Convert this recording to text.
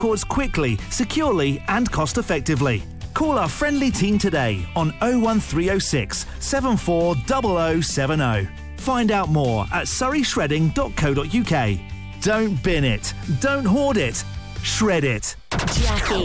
records quickly, securely and cost effectively. Call our friendly team today on 01306 740070. Find out more at surreyshredding.co.uk. Don't bin it, don't hoard it, shred it. Jackie.